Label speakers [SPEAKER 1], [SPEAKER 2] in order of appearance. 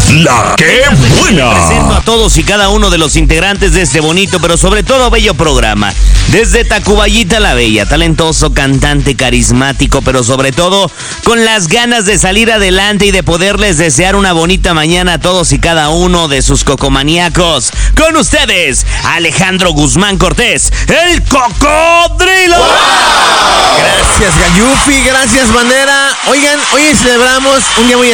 [SPEAKER 1] La que buena.
[SPEAKER 2] Presento a todos y cada uno de los integrantes de este bonito, pero sobre todo bello programa. Desde Tacubayita la Bella, talentoso, cantante, carismático, pero sobre todo con las ganas de salir adelante y de poderles desear una bonita mañana a todos y cada uno de sus cocomaníacos. Con ustedes, Alejandro Guzmán Cortés, el Cocodrilo.
[SPEAKER 3] ¡Wow! Gracias, Gayufi, gracias, Bandera. Oigan, hoy celebramos un día muy